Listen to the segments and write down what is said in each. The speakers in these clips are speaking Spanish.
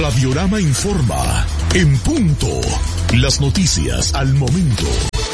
Radiorama informa. En punto. Las noticias al momento.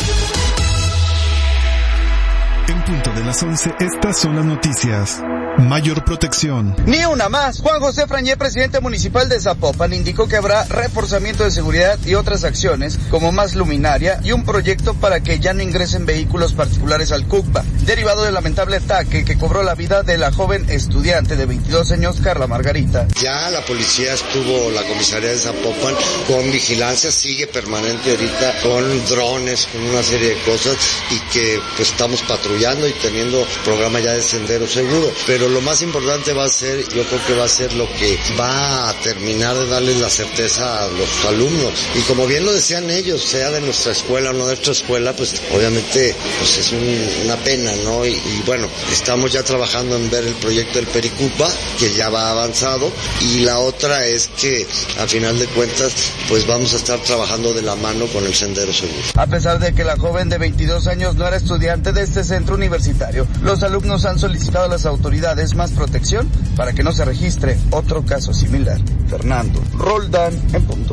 En punto de las 11, estas son las noticias. Mayor protección. Ni una más. Juan José Frañé, presidente municipal de Zapopan, indicó que habrá reforzamiento de seguridad y otras acciones, como más luminaria y un proyecto para que ya no ingresen vehículos particulares al CUCBA, derivado del lamentable ataque que cobró la vida de la joven estudiante de 22 años, Carla Margarita. Ya la policía estuvo, la comisaría de Zapopan, con vigilancia, sigue permanente ahorita, con drones, con una serie de cosas, y que pues estamos patrullando y teniendo programa ya de sendero seguro. Pero lo más importante va a ser, yo creo que va a ser lo que va a terminar de darles la certeza a los alumnos. Y como bien lo decían ellos, sea de nuestra escuela o no de nuestra escuela, pues obviamente pues es una pena, ¿no? Y bueno, estamos ya trabajando en ver el proyecto del Pericupa, que ya va avanzado, y la otra es que a final de cuentas pues vamos a estar trabajando de la mano con el sendero seguro. A pesar de que la joven de 22 años no era estudiante de este centro universitario, los alumnos han solicitado a las autoridades más protección para que no se registre otro caso similar. Fernando Roldán, en punto.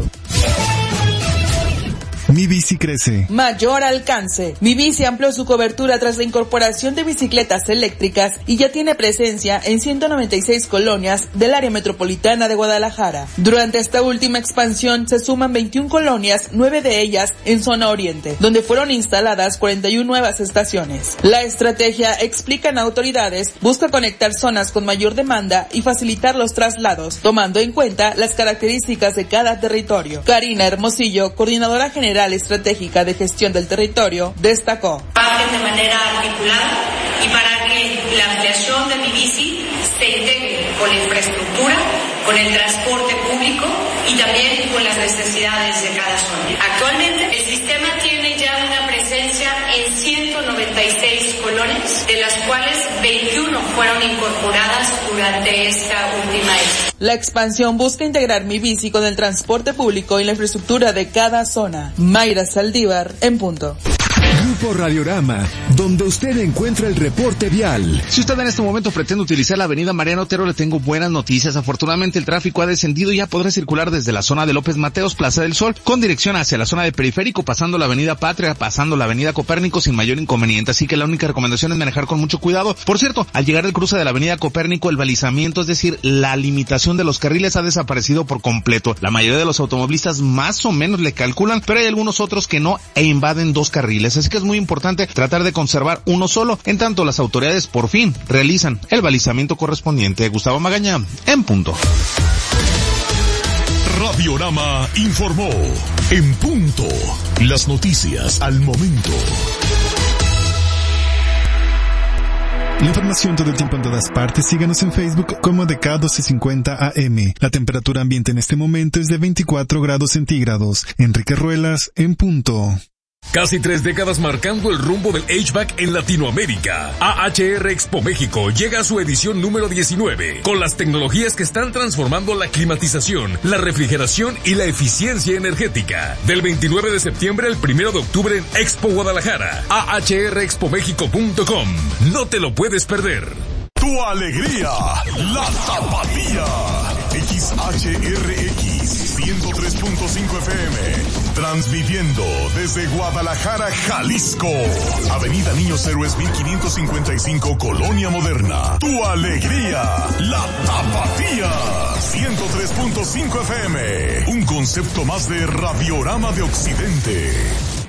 Mi bici crece. Mayor alcance. Mi bici amplió su cobertura tras la incorporación de bicicletas eléctricas y ya tiene presencia en 196 colonias del área metropolitana de Guadalajara. Durante esta última expansión se suman 21 colonias, 9 de ellas en zona oriente, donde fueron instaladas 41 nuevas estaciones. La estrategia, explican autoridades, busca conectar zonas con mayor demanda y facilitar los traslados, tomando en cuenta las características de cada territorio. Karina Hermosillo, coordinadora general estratégica de gestión del territorio, destacó: trabajen de manera articulada y para que la ampliación de mi bici se integre con la infraestructura, con el transporte público y también con las necesidades de cada zona. Actualmente el sistema tiene ya una presencia en 196 colonias, de las cuales 21 fueron incorporadas durante esta última edición. La expansión busca integrar Mi Bici con el transporte público y la infraestructura de cada zona. Mayra Saldívar, en punto. Grupo Radiorama, donde usted encuentra el reporte vial. Si usted en este momento pretende utilizar la avenida Mariano Otero, le tengo buenas noticias. Afortunadamente el tráfico ha descendido y ya podrá circular desde la zona de López Mateos, Plaza del Sol, con dirección hacia la zona de Periférico, pasando la avenida Patria, pasando la avenida Copérnico sin mayor inconveniente. Así que la única recomendación es manejar con mucho cuidado. Por cierto, al llegar al cruce de la avenida Copérnico, el balizamiento, es decir, la limitación de los carriles, ha desaparecido por completo. La mayoría de los automovilistas más o menos le calculan, pero hay algunos otros que no e invaden dos carriles. Así que es muy importante tratar de conservar uno solo, en tanto las autoridades por fin realizan el balizamiento correspondiente. Gustavo Magaña, en punto. Radiorama informó. En punto. Las noticias al momento. La información todo el tiempo en todas partes. Síganos en Facebook como DK1250 AM. La temperatura ambiente en este momento es de 24 grados centígrados. Enrique Ruelas, en punto. Casi 3 décadas marcando el rumbo del HVAC en Latinoamérica. AHR Expo México llega a su edición número 19, con las tecnologías que están transformando la climatización, la refrigeración y la eficiencia energética. Del 29 de septiembre al 1 de octubre en Expo Guadalajara. ahrexpomexico.com. No te lo puedes perder. Tu alegría, la tapatía. XHRX 103.5 FM. Transmitiendo desde Guadalajara, Jalisco. Avenida Niños Héroes 1555, Colonia Moderna. Tu alegría, la tapatía. 103.5 FM. Un concepto más de Radiorama de Occidente.